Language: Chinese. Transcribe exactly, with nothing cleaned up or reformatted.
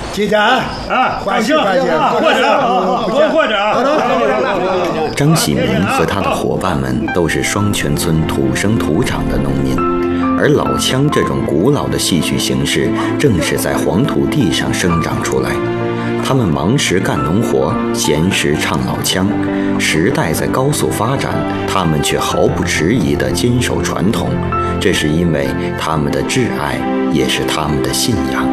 记着啊！ 啊， 欢喜欢喜， 或者多或者啊！ 张喜明和他的伙伴们都是双泉村土生土长的农民，而老腔这种古老的戏曲形式正是在黄土地上生长出来。他们忙时干农活，闲时唱老腔。时代在高速发展，他们却毫不迟疑地坚守传统，这是因为他们的挚爱，也是他们的信仰。